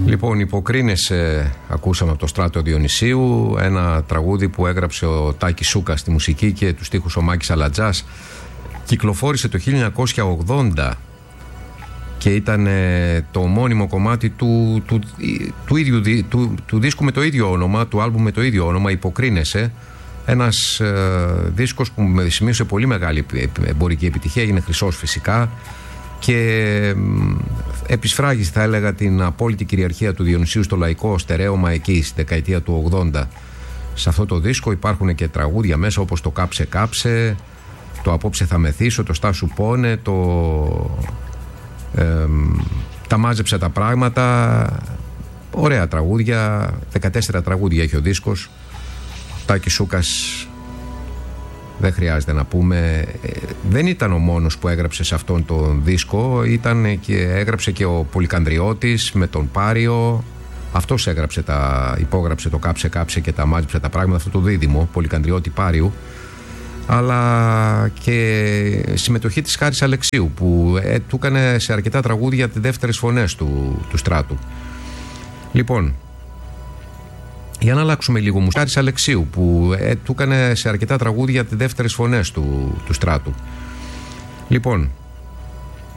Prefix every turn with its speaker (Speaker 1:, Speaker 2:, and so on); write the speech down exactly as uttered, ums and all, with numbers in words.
Speaker 1: Λοιπόν, «Υποκρίνεσαι» ακούσαμε από το Στράτο Διονυσίου, ένα τραγούδι που έγραψε ο Τάκης Σούκας στη μουσική και τους στίχους ο Μάκης Αλατζάς. Κυκλοφόρησε το χίλια εννιακόσια ογδόντα και ήταν το μόνιμο κομμάτι του, του, του, ίδιου, του, του δίσκου με το ίδιο όνομα, του άλμπουμ με το ίδιο όνομα, «Υποκρίνεσαι». Ένας ε, δίσκος που με σημείωσε πολύ μεγάλη εμπορική επιτυχία, έγινε χρυσός φυσικά και ε, επισφράγισε, θα έλεγα, την απόλυτη κυριαρχία του Διονυσίου στο λαϊκό στερέωμα εκεί στη δεκαετία του ογδόντα. Σε αυτό το δίσκο υπάρχουν και τραγούδια μέσα όπως το «Κάψε κάψε», το «Απόψε θα μεθύσω», το «Στάσου πόνε», το ε, «Τα μάζεψα τα πράγματα». Ωραία τραγούδια, δεκατέσσερα τραγούδια έχει ο δίσκος. Τάκης Σούκας, δεν χρειάζεται να πούμε, δεν ήταν ο μόνος που έγραψε σε αυτόν τον δίσκο, ήταν και, έγραψε και ο Πολυκανδριώτης με τον Πάριο. Αυτός έγραψε τα, υπόγραψε το «Κάψε κάψε» και «Τα μάζεψε τα πράγματα», αυτό το δίδυμο Πολυκανδριώτη Πάριου, αλλά και συμμετοχή της Χάρης Αλεξίου που ε, του έκανε σε αρκετά τραγούδια τις δεύτερες φωνές του, του Στράτου. Λοιπόν, για να αλλάξουμε λίγο μουσική, Χάρης Αλεξίου που ε, του έκανε σε αρκετά τραγούδια τις δεύτερες φωνές του, του Στράτου. Λοιπόν,